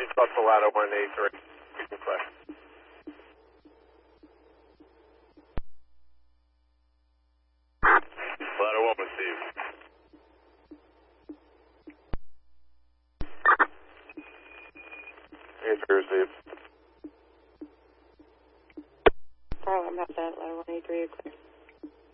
you talk to Ladder 183. You can play. Ladder 1 received. Answer received. Alright, I'm not that. Ladder 183, clear.